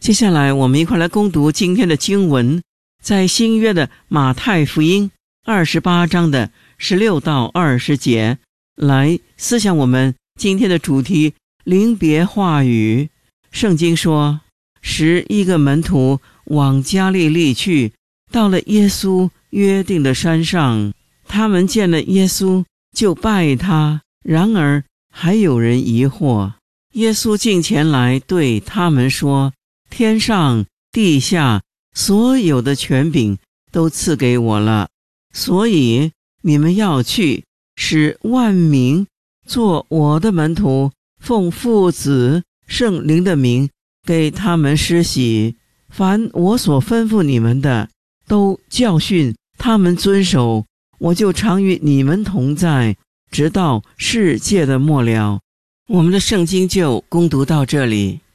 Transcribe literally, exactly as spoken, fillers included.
接下来我们一块来攻读今天的经文，在新约的马太福音二十八章的十六到二十节，来思想我们今天的主题，临别话语。圣经说，十一个门徒往加利利去，到了耶稣约定的山上，他们见了耶稣就拜他。然而还有人疑惑。耶稣近前来对他们说，天上地下所有的权柄都赐给我了，所以你们要去，使万民做我的门徒，奉父子圣灵的名给他们施洗，凡我所吩咐你们的，都教训他们遵守，我就常与你们同在，直到世界的末了。我们的圣经就攻读到这里。